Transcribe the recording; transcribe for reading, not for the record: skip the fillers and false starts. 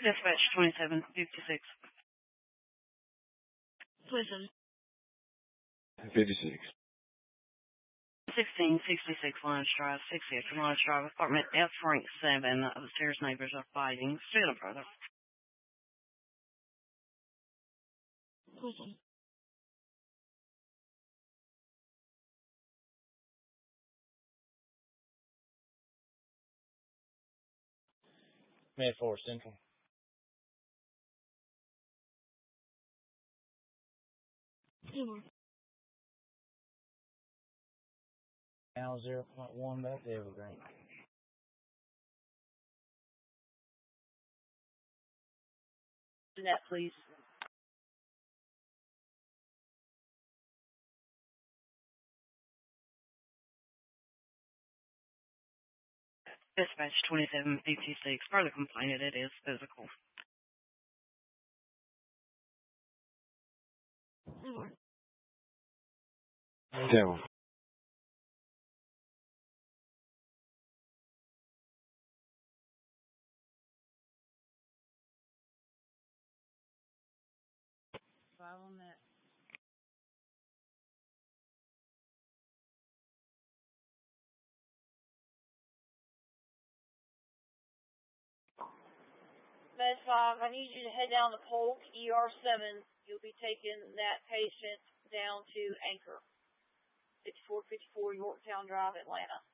Dispatch 2756. 27. 56. 1666 Lawrence Drive, 60th Lawrence Drive, apartment F rank 7. Upstairs neighbors are fighting. Still, brother. 27. Med 4 Central. Now 0.1 back to Evergreen. Net, please. Dispatch 2756. Further complaint it is physical. Devil. On that. Med 5, I need you to head down to Polk, ER7. You'll be taking that patient down to Anchor. 5454 Yorktown Drive, Atlanta.